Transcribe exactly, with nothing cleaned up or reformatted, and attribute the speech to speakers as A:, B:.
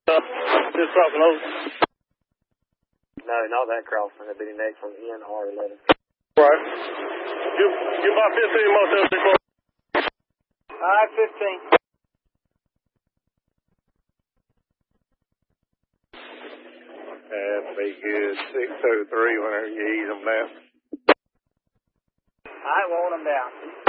A: Uh, just crossing over.
B: No, not that crossing. That'd be the next one, N R eleven.
A: Right. You, you about fifteen motel six four.
B: All right, fifteen.
A: That'd be good. six oh three whenever you ease them down.
B: All right, we'll hold them down.